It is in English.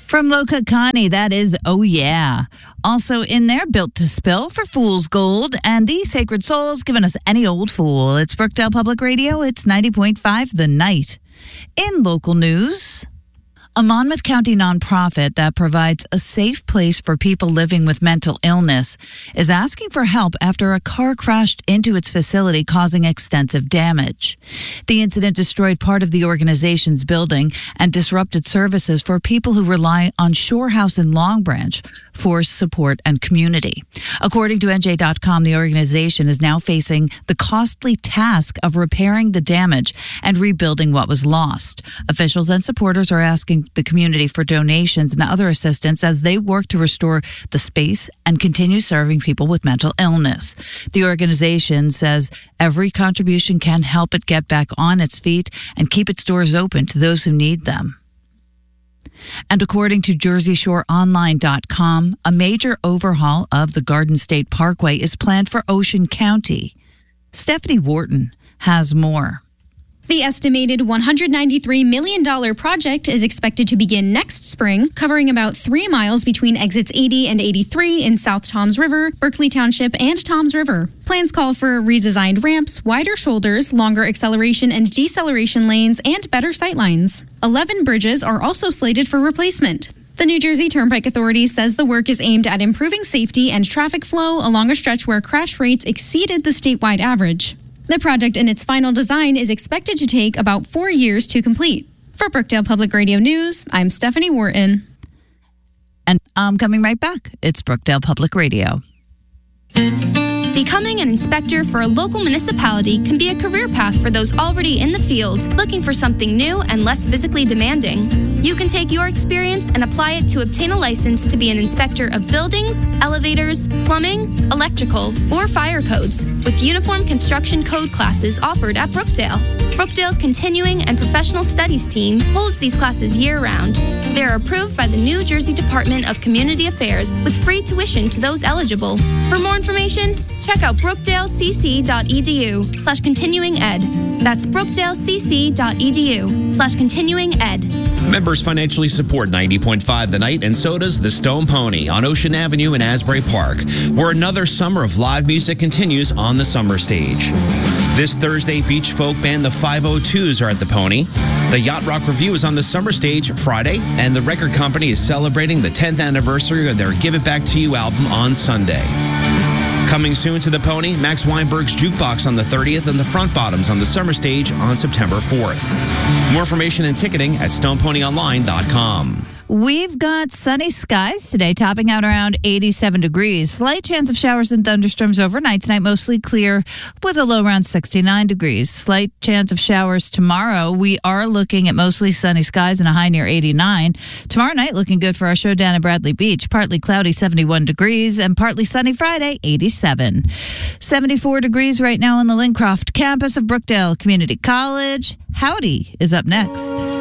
From Low-Cut Connie, that is Oh Yeah. Also in there, Built to Spill for Fool's Gold and The Sacred Souls giving us Any Old Fool. It's Brookdale Public Radio. It's 90.5 The Night. In local news, a Monmouth County nonprofit that provides a safe place for people living with mental illness is asking for help after a car crashed into its facility, causing extensive damage. The incident destroyed part of the organization's building and disrupted services for people who rely on Shore House in Long Branch for support and community. According to NJ.com, the organization is now facing the costly task of repairing the damage and rebuilding what was lost. Officials and supporters are asking the community for donations and other assistance as they work to restore the space and continue serving people with mental illness. The organization says every contribution can help it get back on its feet and keep its doors open to those who need them. And according to JerseyShoreOnline.com, a major overhaul of the Garden State Parkway is planned for Ocean County. Stephanie Wharton has more. The estimated $193 million project is expected to begin next spring, covering about 3 miles between exits 80 and 83 in South Toms River, Berkeley Township, and Toms River. Plans call for redesigned ramps, wider shoulders, longer acceleration and deceleration lanes, and better sightlines. 11 bridges are also slated for replacement. The New Jersey Turnpike Authority says the work is aimed at improving safety and traffic flow along a stretch where crash rates exceeded the statewide average. The project in its final design is expected to take about 4 years to complete. For Brookdale Public Radio News, I'm Stephanie Wharton. And I'm coming right back. It's Brookdale Public Radio. Becoming an inspector for a local municipality can be a career path for those already in the field, looking for something new and less physically demanding. You can take your experience and apply it to obtain a license to be an inspector of buildings, elevators, plumbing, electrical, or fire codes, with uniform construction code classes offered at Brookdale. Brookdale's Continuing and Professional Studies team holds these classes year-round. They are approved by the New Jersey Department of Community Affairs with free tuition to those eligible. For more information, check out brookdalecc.edu/continuinged. That's brookdalecc.edu/continuinged. Members financially support 90.5 The Night, and so does the Stone Pony on Ocean Avenue in Asbury Park, where another summer of live music continues on the summer stage. This Thursday, beach folk band The 502s are at the Pony. The Yacht Rock Review is on the summer stage Friday, and the record company is celebrating the 10th anniversary of their Give It Back to You album on Sunday. Coming soon to the Pony, Max Weinberg's Jukebox on the 30th and the Front Bottoms on the summer stage on September 4th. More information and ticketing at stoneponyonline.com. We've got sunny skies today, topping out around 87 degrees. Slight chance of showers and thunderstorms overnight. Tonight, mostly clear with a low around 69 degrees. Slight chance of showers tomorrow. We are looking at mostly sunny skies and a high near 89. Tomorrow night, looking good for our show down at Bradley Beach. Partly cloudy, 71 degrees, and partly sunny Friday, 87. 74 degrees right now on the Lincroft campus of Brookdale Community College. Howdy is up next.